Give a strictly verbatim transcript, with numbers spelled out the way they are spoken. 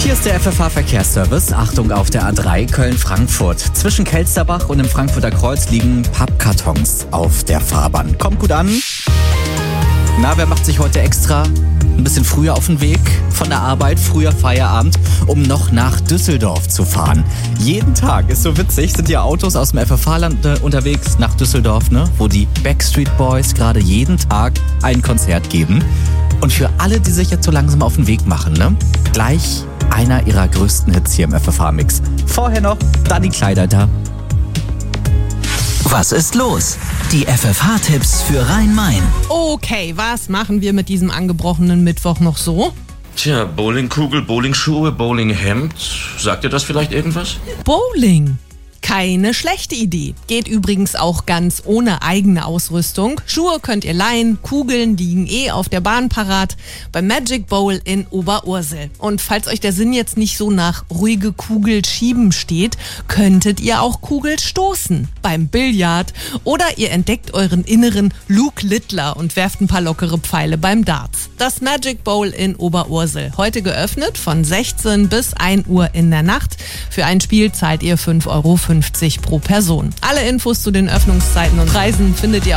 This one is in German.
Hier ist der F F H-Verkehrsservice. Achtung auf der A drei Köln-Frankfurt. Zwischen Kelsterbach und dem Frankfurter Kreuz liegen Pappkartons auf der Fahrbahn. Kommt gut an. Na, wer macht sich heute extra ein bisschen früher auf den Weg von der Arbeit, früher Feierabend, um noch nach Düsseldorf zu fahren? Jeden Tag, ist so witzig, sind ja Autos aus dem F F H-Land äh, unterwegs nach Düsseldorf, ne? Wo die Backstreet Boys gerade jeden Tag ein Konzert geben. Und für alle, die sich jetzt so langsam auf den Weg machen, ne? Gleich einer ihrer größten Hits hier im F F H-Mix. Vorher noch Dani Kleideiter. Was ist los? Die F F H-Tipps für Rhein-Main. Okay, was machen wir mit diesem angebrochenen Mittwoch noch so? Tja, Bowlingkugel, Bowlingschuhe, Bowlinghemd. Sagt dir das vielleicht irgendwas? Bowling. Keine schlechte Idee. Geht übrigens auch ganz ohne eigene Ausrüstung. Schuhe könnt ihr leihen, Kugeln liegen eh auf der Bahn parat beim Magic Bowl in Oberursel. Und falls euch der Sinn jetzt nicht so nach ruhige Kugel schieben steht, könntet ihr auch Kugel stoßen beim Billard oder ihr entdeckt euren inneren Luke Littler und werft ein paar lockere Pfeile beim Darts. Das Magic Bowl in Oberursel. Heute geöffnet von sechzehn bis ein Uhr in der Nacht. Für ein Spiel zahlt ihr fünf Euro fünfzig pro Person. Alle Infos zu den Öffnungszeiten und Reisen findet ihr